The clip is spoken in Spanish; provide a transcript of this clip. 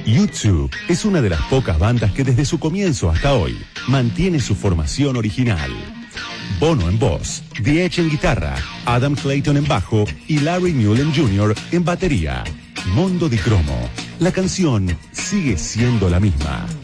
U2 es una de las pocas bandas que desde su comienzo hasta hoy mantiene su formación original. Bono en voz, The Edge en guitarra, Adam Clayton en bajo y Larry Mullen Jr. en batería. Mondo di Cromo. La canción sigue siendo la misma.